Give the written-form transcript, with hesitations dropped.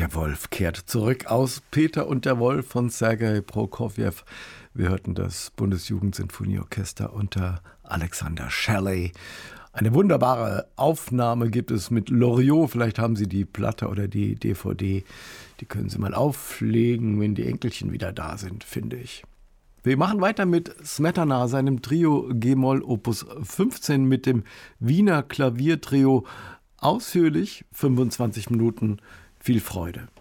Der Wolf kehrt zurück aus Peter und der Wolf von Sergei Prokofjew. Wir hörten das Bundesjugendsinfonieorchester unter Alexander Shelley. Eine wunderbare Aufnahme gibt es mit Loriot. Vielleicht haben Sie die Platte oder die DVD. Die können Sie mal auflegen, wenn die Enkelchen wieder da sind, finde ich. Wir machen weiter mit Smetana, seinem Trio G-Moll Opus 15 mit dem Wiener Klaviertrio. Ausführlich, 25 Minuten, viel Freude.